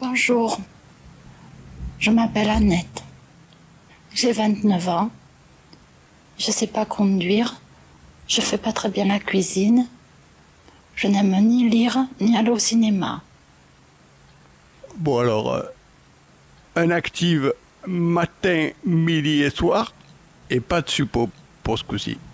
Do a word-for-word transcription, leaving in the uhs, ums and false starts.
Bonjour, je m'appelle Annette. J'ai vingt-neuf ans. Je ne sais pas conduire. Je ne fais pas très bien la cuisine. Je n'aime ni lire, ni aller au cinéma. Bon alors, euh, un active matin, midi et soir, et pas de suppo pour ce coup-ci.